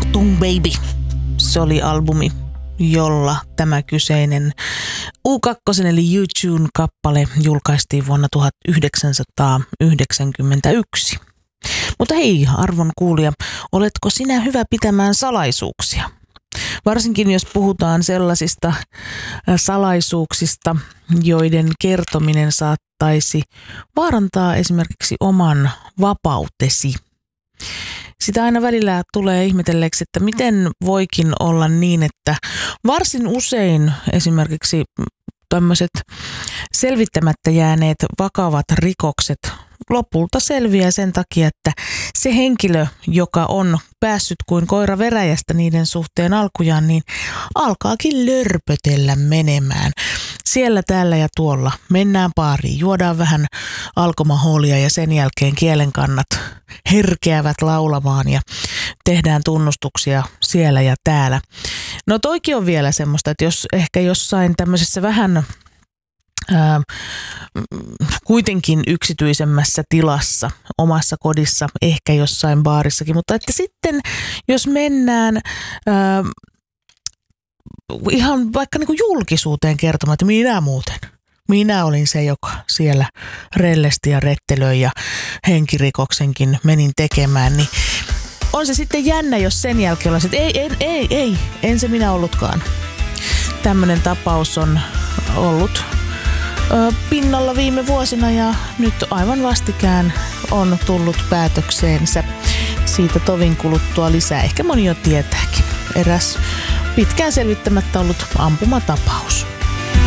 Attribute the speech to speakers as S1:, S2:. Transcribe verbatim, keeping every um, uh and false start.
S1: Achtung Baby. Se oli albumi, jolla tämä kyseinen U kaksi eli U-Tune-kappale julkaistiin vuonna tuhatyhdeksänsataayhdeksänkymmentäyksi. Mutta hei, arvon kuulija, oletko sinä hyvä pitämään salaisuuksia? Varsinkin jos puhutaan sellaisista salaisuuksista, joiden kertominen saattaisi vaarantaa esimerkiksi oman vapautesi. Sitä aina välillä tulee ihmetelleeksi, että miten voikin olla niin, että varsin usein esimerkiksi tämmöiset selvittämättä jääneet vakavat rikokset lopulta selviää sen takia, että se henkilö, joka on päässyt kuin koira veräjästä niiden suhteen alkujaan, niin alkaakin lörpötellä menemään. Siellä, täällä ja tuolla mennään baariin, juodaan vähän alkoholia ja sen jälkeen kielenkannat herkeävät laulamaan ja tehdään tunnustuksia siellä ja täällä. No toikin on vielä semmoista, että jos ehkä jossain tämmöisessä vähän Ää, kuitenkin yksityisemmässä tilassa, omassa kodissa, ehkä jossain baarissakin, mutta että sitten jos mennään ää, ihan vaikka niin kuin julkisuuteen kertomaan, että minä muuten, minä olin se, joka siellä rellesti ja rettelöi ja henkirikoksenkin menin tekemään, niin on se sitten jännä, jos sen jälkeen ollaan, että ei, ei, ei, ei, en se minä ollutkaan. Tämmöinen tapaus on ollut pinnalla viime vuosina ja nyt aivan vastikään on tullut päätökseensä. Siitä tovin kuluttua lisää. Ehkä moni jo tietääkin. Eräs pitkään selvittämättä ollut ampumatapaus.